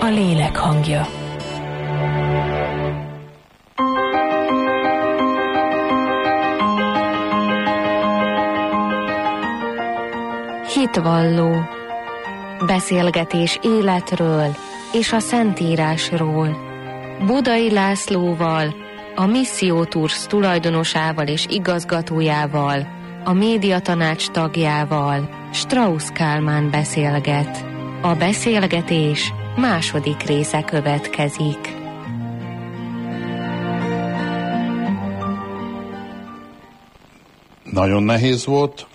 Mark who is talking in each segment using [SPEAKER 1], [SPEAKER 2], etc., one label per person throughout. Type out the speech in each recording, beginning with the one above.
[SPEAKER 1] a lélek hangja.
[SPEAKER 2] Hitvalló. Beszélgetés életről és a Szentírásról. Budai Lászlóval, a Misszió Tours tulajdonosával és igazgatójával, a médiatanács tagjával, Strauss Kálmán beszélget. A beszélgetés második része következik.
[SPEAKER 3] Nagyon nehéz volt.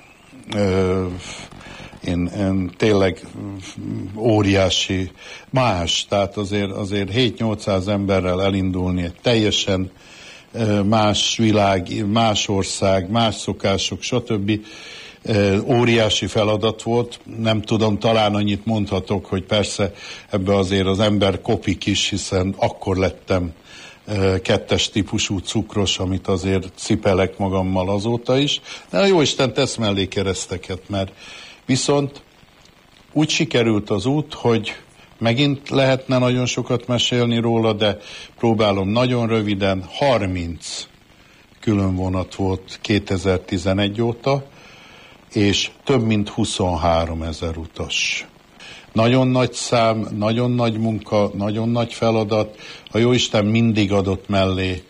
[SPEAKER 3] Én tényleg óriási más, tehát azért 7-800 emberrel elindulni egy teljesen más világ, más ország, más szokások, stb. Óriási feladat volt. Nem tudom, talán annyit mondhatok, hogy persze ebbe azért az ember kopik is, hiszen akkor lettem 2-es típusú cukros, amit azért cipelek magammal azóta is. De a Jóisten tesz mellé kereszteket, mert viszont úgy sikerült az út, hogy megint lehetne nagyon sokat mesélni róla, de próbálom nagyon röviden. 30 külön vonat volt 2011 óta, és több mint 23 000 utas. Nagyon nagy szám, nagyon nagy munka, nagyon nagy feladat. A Jóisten mindig adott mellé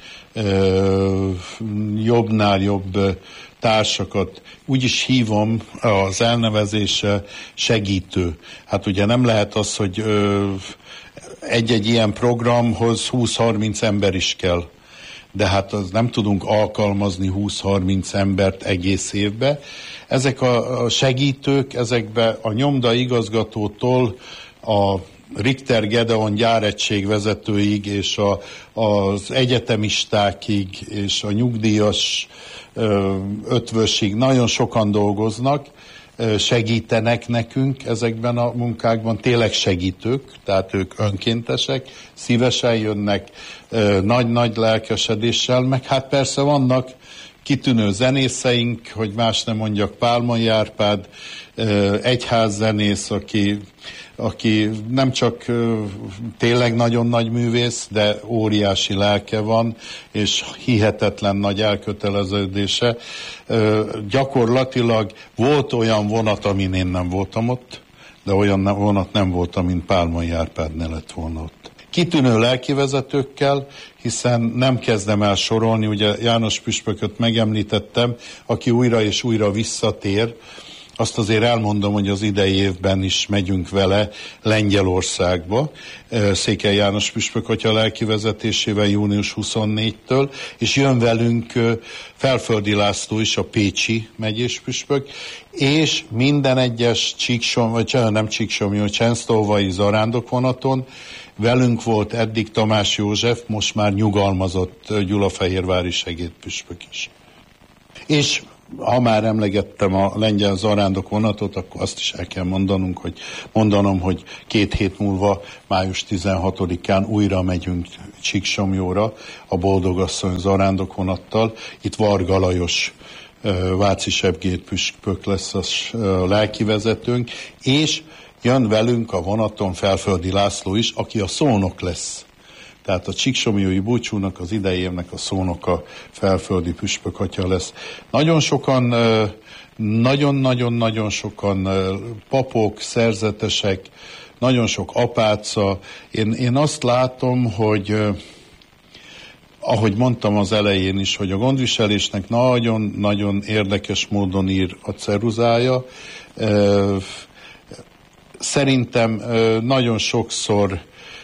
[SPEAKER 3] jobbnál jobb társakat. Úgy is hívom, az elnevezése segítő. Hát ugye nem lehet az, hogy egy-egy ilyen programhoz 20-30 ember is kell. De hát az nem tudunk alkalmazni 20-30 embert egész évbe. Ezek a segítők, ezekbe a nyomda igazgatótól a Richter Gedeon gyáregység vezetőig, és az egyetemistákig, és a nyugdíjas ötvösig nagyon sokan dolgoznak, segítenek nekünk ezekben a munkákban, tényleg segítők, tehát ők önkéntesek, szívesen jönnek, nagy-nagy lelkesedéssel, meg hát persze vannak kitűnő zenészeink, hogy más nem mondjak, Pálmai Árpád, egyházzenész, aki nem csak tényleg nagyon nagy művész, de óriási lelke van, és hihetetlen nagy elköteleződése. Gyakorlatilag volt olyan vonat, amin én nem voltam ott, de olyan vonat nem volt, amin Pálmai Árpád ne lett volna ott. Kitűnő lelkivezetőkkel, hiszen nem kezdem el sorolni, ugye János püspököt megemlítettem, aki újra és újra visszatér. Azt azért elmondom, hogy az idei évben is megyünk vele Lengyelországba, Székely János püspök atya lelkivezetésével június 24-től, és jön velünk Felföldi László is, a pécsi megyés püspök, és minden egyes csensztóvai zarándokvonaton velünk volt eddig Tamás József, most már nyugalmazott gyulafehérvári segédpüspök is. És ha már emlegettem a lengyel zarándokvonatot, akkor azt is el kell mondanom, hogy 2 hét múlva, május 16-án újra megyünk Csíksomjóra a Boldogasszony zarándokvonattal. Itt Varga Lajos váci sebgépüspök lesz a lelkivezetőnk, és jön velünk a vonaton Felföldi László is, aki a szónok lesz. Tehát a csíksomjói búcsúnak, az idei évnek a szónoka Felföldi püspök atya lesz. Nagyon sokan, nagyon-nagyon sokan papok, szerzetesek, nagyon sok apáca. Én azt látom, hogy ahogy mondtam az elején is, hogy a gondviselésnek nagyon-nagyon érdekes módon ír a ceruzája. Szerintem nagyon sokszor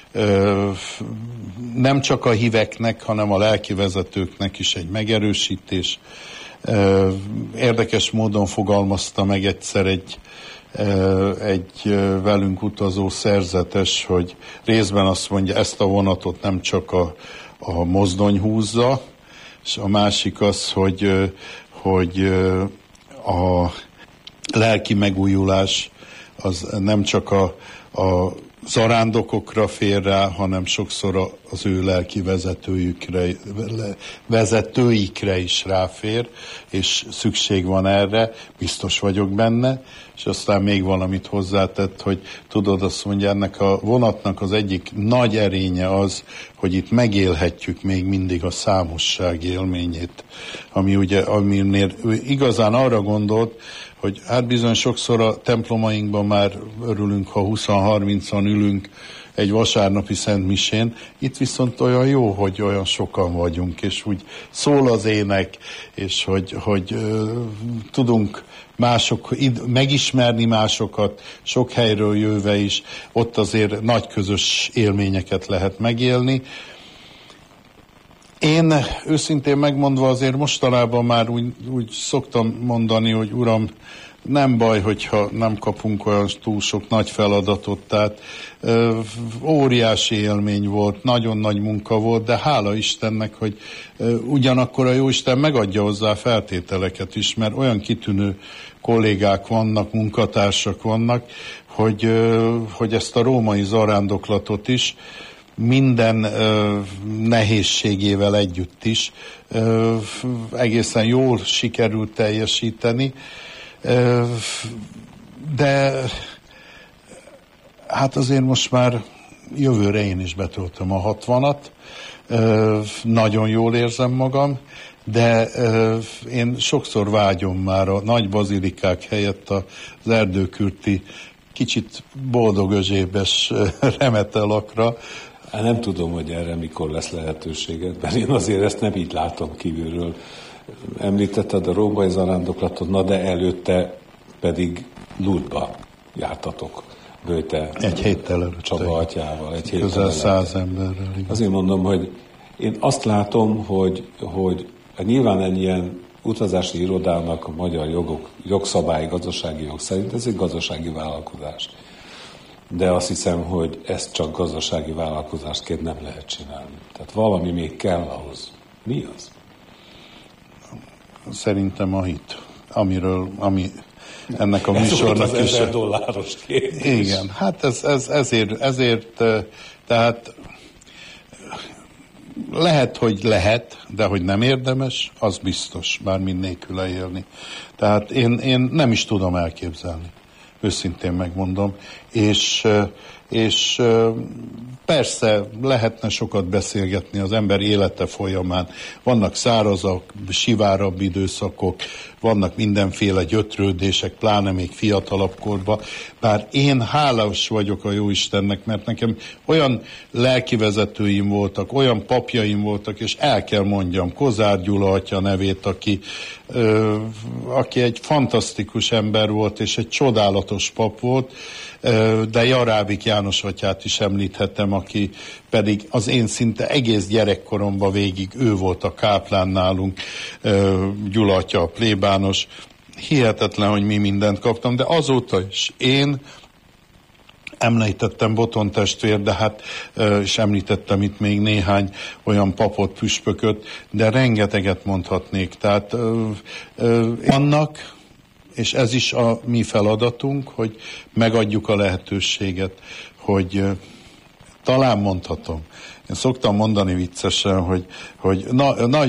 [SPEAKER 3] nem csak a híveknek, hanem a lelkivezetőknek is egy megerősítés. Érdekes módon fogalmazta meg egyszer egy velünk utazó szerzetes, hogy részben azt mondja, ezt a vonatot nem csak a mozdony húzza, és a másik az, hogy a lelki megújulás az nem csak a zarándokokra fér rá, hanem sokszor az ő lelki vezetőikre is ráfér, és szükség van erre, biztos vagyok benne, és aztán még valamit hozzátett, hogy tudod, azt mondja, ennek a vonatnak az egyik nagy erénye az, hogy itt megélhetjük még mindig a számosság élményét, aminél igazán arra gondolt, hogy hát bizony sokszor a templomainkban már örülünk, ha 20-30-an ülünk egy vasárnapi szentmisén, itt viszont olyan jó, hogy olyan sokan vagyunk, és úgy szól az ének, és hogy tudunk megismerni másokat, sok helyről jöve is, ott azért nagy közös élményeket lehet megélni. Én őszintén megmondva azért mostanában már úgy szoktam mondani, hogy Uram, nem baj, hogyha nem kapunk olyan túl sok nagy feladatot, tehát óriási élmény volt, nagyon nagy munka volt, de hála Istennek, hogy ugyanakkor a Jóisten megadja hozzá a feltételeket is, mert olyan kitűnő kollégák vannak, munkatársak vannak, hogy ezt a római zarándoklatot is minden nehézségével együtt is egészen jól sikerült teljesíteni, de hát azért most már jövőre én is betöltöm a 60-at, nagyon jól érzem magam, de én sokszor vágyom már a nagy bazilikák helyett az erdőkürti kicsit boldog-özsébes remetelakra.
[SPEAKER 1] Hát nem tudom, hogy erre mikor lesz lehetőséged, mert én azért ezt nem így látom kívülről. Említetted a római zarándoklatot, na de előtte pedig Lourdesba jártatok. Böjte
[SPEAKER 3] egy héttel előtte.
[SPEAKER 1] Csaba atyával.
[SPEAKER 3] Közel 100 emberrel. Igen.
[SPEAKER 1] Azért mondom, hogy én azt látom, hogy nyilván egy ilyen utazási irodának a magyar jogszabályi, gazdasági jog szerint ez egy gazdasági vállalkozás. De azt hiszem, hogy ezt csak gazdasági vállalkozásként nem lehet csinálni. Tehát valami még kell ahhoz. Mi az?
[SPEAKER 3] Szerintem a hit, ami ennek a műsornak
[SPEAKER 1] is. Ez $1000 kérdés.
[SPEAKER 3] Igen, hát ezért tehát lehet, de hogy nem érdemes, az biztos, bármint nélkül élni. Tehát én nem is tudom elképzelni, őszintén megmondom, és persze lehetne sokat beszélgetni az ember élete folyamán. Vannak szárazak, sivárabb időszakok, vannak mindenféle gyötrődések, pláne még fiatalabb korban. Bár én hálás vagyok a Jóistennek, mert nekem olyan lelkivezetőim voltak, olyan papjaim voltak, és el kell mondjam, Kozár Gyula atya nevét, aki egy fantasztikus ember volt, és egy csodálatos pap volt, de Jarábik János atyát is említhetem, aki pedig az én szinte egész gyerekkoromban végig ő volt a káplán nálunk, Gyula atya a plébános. Hihetetlen, hogy mi mindent kaptam, de azóta is én említettem Boton testvér, de hát és említettem itt még néhány olyan papot, püspököt, de rengeteget mondhatnék. Tehát annak, és ez is a mi feladatunk, hogy megadjuk a lehetőséget, hogy talán mondhatom. Én szoktam mondani viccesen, hogy nagy